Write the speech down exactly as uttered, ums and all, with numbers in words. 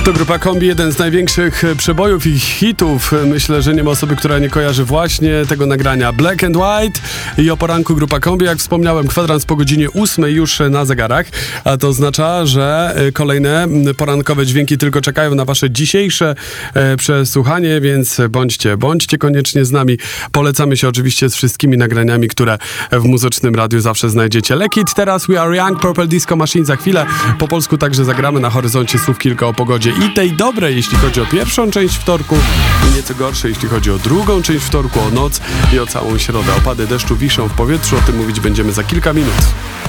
To grupa Kombi, jeden z największych przebojów i hitów. Myślę, że nie ma osoby, która nie kojarzy właśnie tego nagrania. Black and White i o poranku grupa Kombi. Jak wspomniałem, kwadrans po godzinie ósmej już na zegarach, a to oznacza, że kolejne porankowe dźwięki tylko czekają na wasze dzisiejsze e, przesłuchanie, więc bądźcie, bądźcie koniecznie z nami. Polecamy się oczywiście z wszystkimi nagraniami, które w Muzycznym Radiu zawsze znajdziecie. Lekit, teraz We Are Young, Purple Disco Machine za chwilę. Po polsku także zagramy na horyzoncie słów kilka o pogodzie i tej dobrej, jeśli chodzi o pierwszą część wtorku, i nieco gorsze, jeśli chodzi o drugą część wtorku, o noc i o całą środę. Opady deszczu wiszą w powietrzu, o tym mówić będziemy za kilka minut.